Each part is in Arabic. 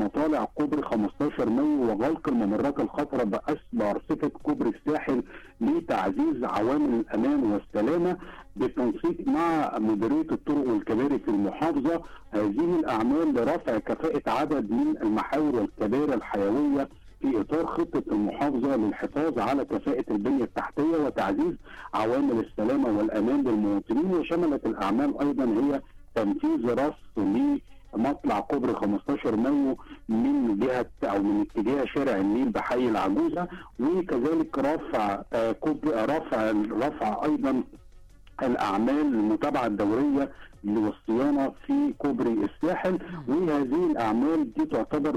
مطالع كوبري 15 مايو وغلق الممرات الخطرة بأرصفة كوبري الساحل لتعزيز عوامل الأمان والسلامة بالتنسيق مع مديرية الطرق والكباري في المحافظة. هذه الأعمال لرفع كفاءة عدد من المحاور والكباري الحيوية في إطار خطة المحافظة للحفاظ على كفاءة البنية التحتية وتعزيز عوامل السلامة والأمان للمواطنين. وشملت الأعمال أيضا هي تنفيذ رص لمطلع كوبري 15 مايو من جهة أو من اتجاه شارع النيل بحي العجوزة، وكذلك رفع أيضا الأعمال المتابعة الدورية والصيانة في كوبري الساحل. وهذه الأعمال دي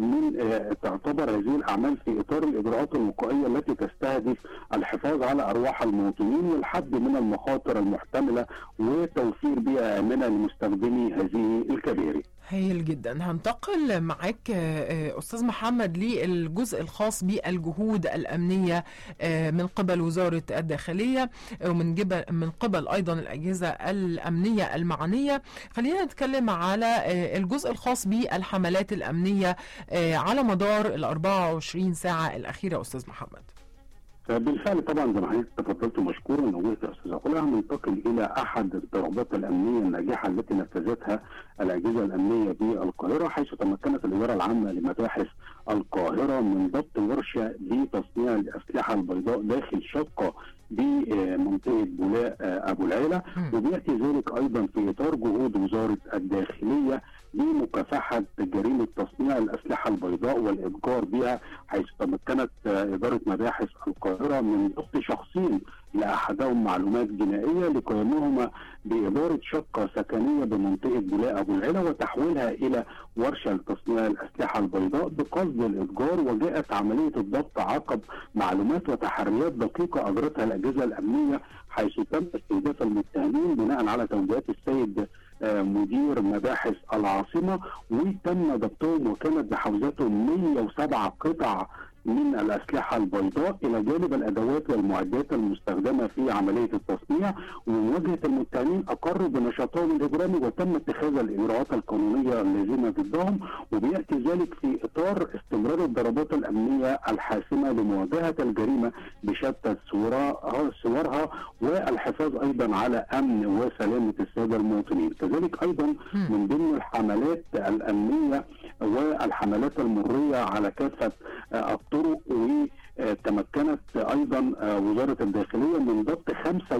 تعتبر هذه الأعمال في إطار الإجراءات الوقائية التي تستهدف الحفاظ على أرواح المواطنين والحد من المخاطر المحتملة وتوفير بيئة آمنة لمستخدمي هذه الكباري. هايل جدا. هنتقل معاك أستاذ محمد للجزء الخاص بالجهود الأمنية من قبل وزارة الداخلية ومن قبل أيضا الأجهزة الأمنية المعنية. خلينا نتكلم على الجزء الخاص بالحملات الأمنية على مدار 24 ساعة الأخيرة أستاذ محمد. بالفعل طبعا زي ما حضرتك تفضلت مشكورا نوهت يا استاذ علا، هننتقل الى احد الضربات الامنيه الناجحه التي نفذتها الاجهزه الامنيه بالقاهره، حيث تمكنت الاداره العامه لمباحث القاهره من ضبط ورشه لتصنيع الاسلحه البيضاء داخل شقه بمنطقه بولاق ابو العيله. وبياتي ذلك ايضا في اطار جهود وزاره الداخليه لمكافحه جريمه تصنيع الاسلحه البيضاء والاتجار بها، حيث تمكنت اداره مباحث القاهره من ضبط شخصين لاحدهم معلومات جنائيه لقيامهما باداره شقه سكنيه بمنطقه بولاق ابو العيله وتحويلها الى ورشه لتصنيع الاسلحه البيضاء بقصد الاتجار. وجاءت عمليه الضبط عقب معلومات وتحريات دقيقه اجرتها الاجهزه الامنيه، حيث تم استهداف المتهمين بناء على توجيهات السيد مدير مباحث العاصمه، وتم ضبطهم وكانت بحوزتهم 107 قطع من الأسلحة البيضاء إلى جانب الأدوات والمعدات المستخدمة في عملية التصنيع. ومواجهة المتهمين أقروا بنشاطهم الإجرامي وتم اتخاذ الإجراءات القانونية اللازمة ضدهم. وبيأتي ذلك في إطار استمرار الضربات الأمنية الحاسمة لمواجهة الجريمة بشتى صورها والحفاظ أيضا على أمن وسلامة السادة المواطنين. كذلك أيضا من ضمن الحملات الأمنية والحملات المرية على كافة الطرق، وتمكنت ايضا وزاره الداخليه من ضبط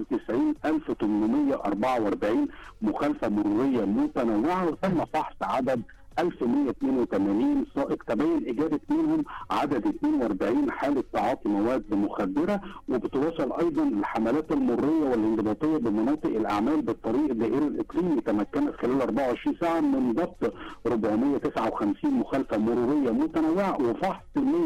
95844 مخالفه مروريه متنوعه، وتم فحص عدد 1182 سائق تبين إجابة منهم عدد 42 حالة تعاطي مواد مخدرة. وبتواصل أيضا الحملات المرية والانضباطية بمناطق الأعمال بالطريق الدائري الإقليمي، تمكنت خلال 24 ساعة من ضبط 459 مخالفة مرورية متنوعة وفحص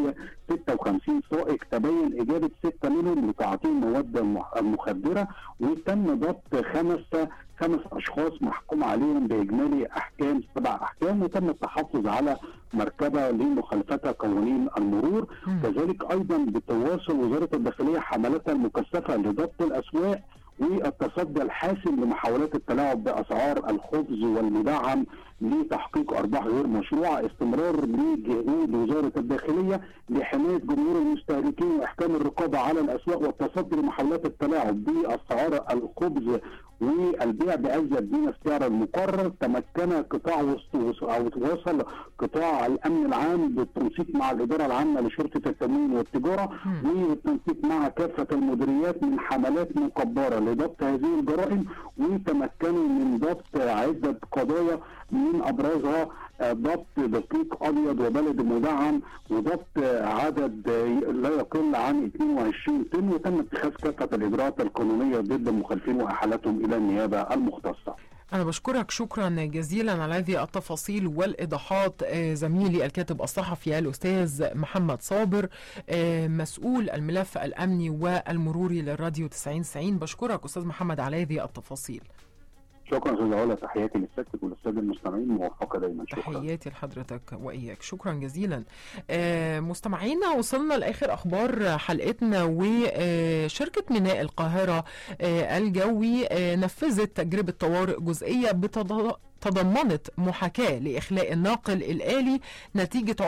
156 سائق تبين إجابة 6 منهم لتعاطي مواد مخدرة. وتم ضبط 5 أشخاص محكوم عليهم بإجمالي 7 أحكام، وتم التحفظ على مركبة لمخالفتها قوانين المرور. كذلك أيضا بتواصل وزارة الداخلية حملاتها المكثفة لضبط الأسواق والتصدي الحاسم لمحاولات التلاعب بأسعار الخبز والمدعم لتحقيق أرباح غير مشروعة. استمرار لجهود وزارة الداخلية لحماية جمهور المستهلكين وإحكام الرقابة على الأسواق والتصدي لمحاولات التلاعب بأسعار الخبز والبيع بأزيد من السعر المقرر. تمكن وصل قطاع الأمن العام بالتنسيق مع الإدارة العامة لشرطة التموين والتجارة والتنسيق مع كافة المديريات من حملات مكبرة لضبط هذه الجرائم، وتمكنوا من ضبط عدة قضايا من أبرزها ضبط دقيق أبيض وبلد مدعم وضبط عدد لا يقل عن 22 طن، وتم اتخاذ كافة الإجراءات القانونية ضد المخالفين وإحالتهم إلى النيابة المختصة. أنا بشكرك شكرا جزيلا على هذه التفاصيل والإيضاحات زميلي الكاتب الصحفي الأستاذ محمد صابر مسؤول الملف الأمني والمروري للراديو 9090. بشكرك أستاذ محمد على هذه التفاصيل. شكرا استاذ علا، تحياتي للسادة والاستاذ المستمعين، موفقه دايما. شكرا. تحياتي لحضرتك واياك، شكرا جزيلا. مستمعينا وصلنا لاخر اخبار حلقتنا. وشركه ميناء القاهره الجوي نفذت تجربه طوارئ جزئيه تضمنت محاكاه لاخلاء الناقل الآلي نتيجه